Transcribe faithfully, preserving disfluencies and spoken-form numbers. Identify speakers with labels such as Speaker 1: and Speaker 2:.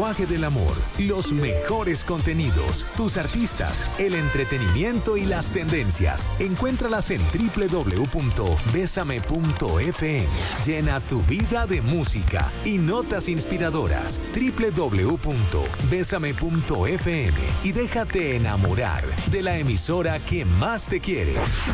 Speaker 1: lenguaje del amor, los mejores contenidos, tus artistas, el entretenimiento y las tendencias. Encuéntralas en doble u doble u doble u punto besame punto efe eme. Llena tu vida de música y notas inspiradoras. doble u doble u doble u punto besame punto efe eme y déjate enamorar de la emisora que más te quiere.